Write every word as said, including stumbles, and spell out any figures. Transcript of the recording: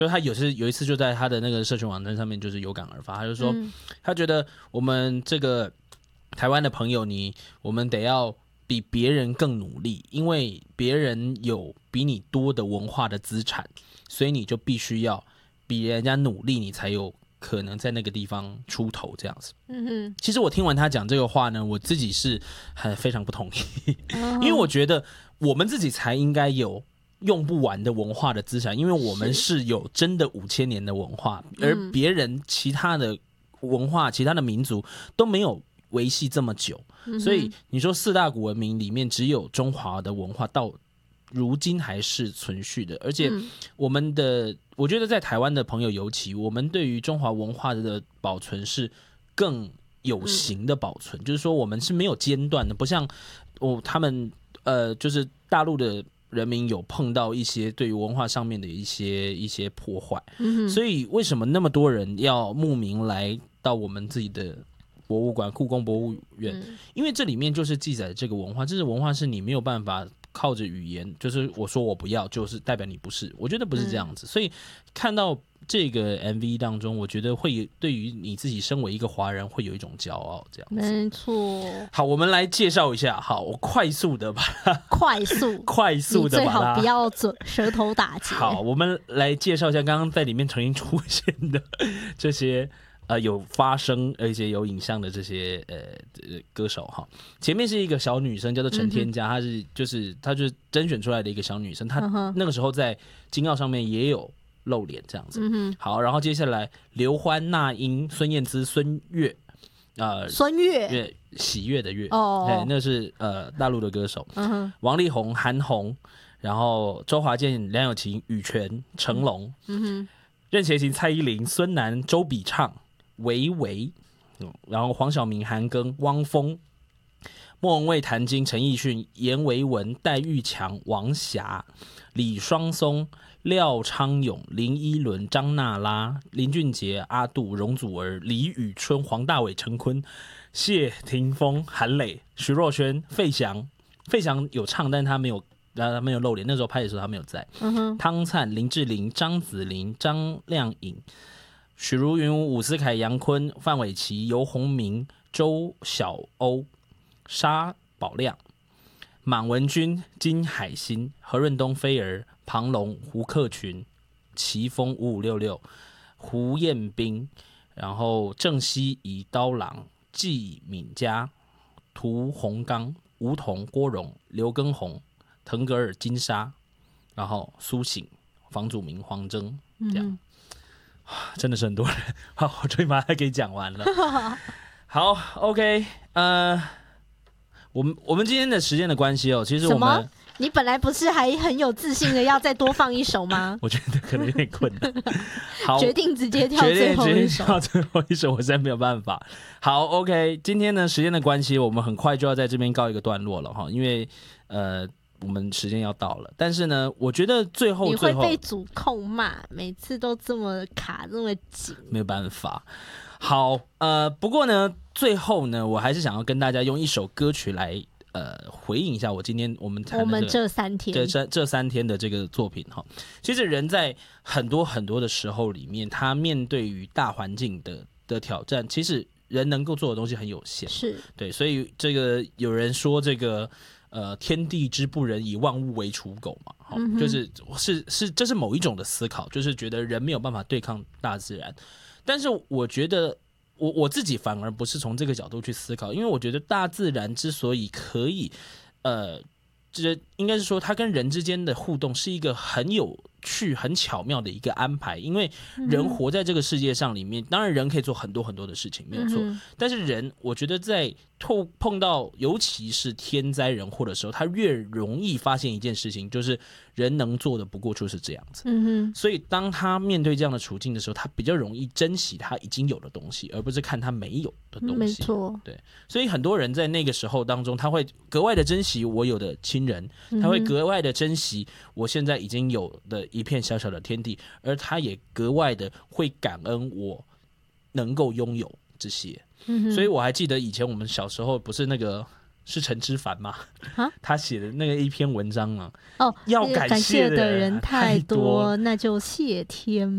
就他有时有一次就在他的那个社群网站上面就是有感而发，他就说、 嗯、 他觉得我们这个台湾的朋友你我们得要比别人更努力，因为别人有比你多的文化的资产，所以你就必须要比人家努力，你才有可能在那个地方出头这样子。 嗯哼， 其实我听完他讲这个话呢，我自己是很非常不同意， 哦、 因为我觉得我们自己才应该有用不完的文化的资产，因为我们是有真的五千年的文化，而别人其他的文化、其他的民族都没有维系这么久， 嗯、 所以你说四大古文明里面只有中华的文化到如今还是存续的，而且我们的、嗯、我觉得在台湾的朋友尤其，我们对于中华文化的保存是更有形的保存，嗯、就是说我们是没有间断的，不像哦他们呃就是大陆的人民有碰到一些对于文化上面的一些一些破坏， 嗯、 所以为什么那么多人要慕名来到我们自己的博物馆故宫博物院、嗯、因为这里面就是记载这个文化，这是文化是你没有办法靠着语言，就是我说我不要就是代表你不是，我觉得不是这样子、嗯、所以看到这个 M V 当中，我觉得会对于你自己身为一个华人会有一种骄傲这样子。 没错。 好，我们来介绍一下，好，我快速的把它快速快速的把它， 你最好不要嘴舌头打结。 好，我们来介绍一下刚刚在里面曾经出现的这些呃，有发声而且有影像的这些呃歌手哈。前面是一个小女生叫做陈天嘉、嗯、她是就是她就是甄选出来的一个小女生，她那个时候在金奥上面也有露脸这样子、嗯、好，然后接下来刘欢、那英、孙燕姿、孙悦，呃， 孙悦喜悦的悦哦， 对，那是呃大陆的歌手、 嗯、 王力宏、韩红，然后周华健、梁咏琪、羽泉、成龙、 嗯、 任贤齐、蔡依林、孙楠、周笔畅、维维，然后黄晓明、韩庚、汪峰、莫文蔚、谭晶、陈奕迅、严维文、戴玉强、王霞、李双松、廖昌永、林依轮、张娜拉、林俊杰、阿杜、容祖儿、李宇春、黄大炜、陈坤、谢霆锋、韩磊、徐若瑄、费翔。费翔有唱，但他没有他没有露脸，那时候拍的时候他没有在。 嗯、 汤灿、林志玲、张子琳、张靓颖、许茹芸、伍思凯、杨坤、范玮琪、游鸿明、周晓鸥、沙宝亮、满文军、金海心、何润东、菲儿、庞龙、胡克群、齐峰、五五六六、胡彦斌，然后郑希怡、刀郎、纪敏佳、涂洪刚、吴桐、郭荣、刘畊宏、腾格尔、金莎，然后苏醒、房祖名、黄征，这样、嗯、真的是很多人。好，我终于把它给讲完了。好 ，OK， 呃，我们我们今天的时间的关系哦，其实我们你本来不是还很有自信的要再多放一首吗？ 我觉得可能有点困难。好， 决定直接跳最后一首， 跳最后一首，我实在没有办法。好 ，OK， 今天呢时间的关系，我们很快就要在这边告一个段落了哈，因为呃。我们时间要到了，但是呢，我觉得最后最后你会被主控骂，每次都这么卡这么紧， 没有办法。好，呃，不过呢，最后呢，我还是想要跟大家用一首歌曲来呃回应一下我今天我们谈的、这个、 我们这三天这这三天的这个作品哈。其实人在很多很多的时候里面，他面对于大环境的的挑战，其实人能够做的东西很有限， 是对， 所以这个有人说这个。呃，天地之不仁，以万物为刍狗嘛，嗯、就是是是，这是某一种的思考，就是觉得人没有办法对抗大自然。但是我觉得我我自己反而不是从这个角度去思考，因为我觉得大自然之所以可以，呃，这应该是说它跟人之间的互动是一个很有趣、很巧妙的一个安排。因为人活在这个世界上里面，嗯、当然人可以做很多很多的事情，没有错。嗯、但是人，我觉得在透碰到尤其是天灾人祸的时候，他越容易发现一件事情，就是人能做的不过就是这样子。 嗯哼， 所以当他面对这样的处境的时候，他比较容易珍惜他已经有的东西，而不是看他没有的东西。 没错， 对。所以很多人在那个时候当中，他会格外的珍惜我有的亲人，他会格外的珍惜我现在已经有的一片小小的天地，而他也格外的会感恩我能够拥有这些。嗯、所以我还记得以前我们小时候不是那个是陈之凡吗？他写的那个一篇文章啊， 哦， 要感谢的人太多，那就谢天